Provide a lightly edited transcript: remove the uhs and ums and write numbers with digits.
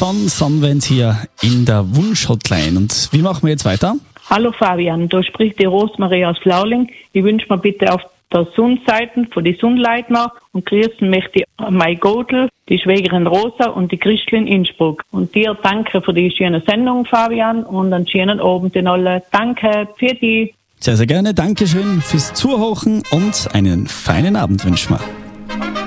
von Sonnenwend hier in der Wunsch-Hotline. Und wie machen wir jetzt weiter? Hallo Fabian, da spricht die Rosmarie aus Flauling. Ich wünsche mir bitte auf der Sonnenseite von die Sonnleitner und grüßen möchte ich Mai Godel, die Schwägerin Rosa und die Christlin Innsbruck. Und dir danke für die schöne Sendung, Fabian, und einen schönen Abend in alle. Danke für die. Sehr, sehr gerne. Dankeschön fürs Zuhören und einen feinen Abend wünschen wir.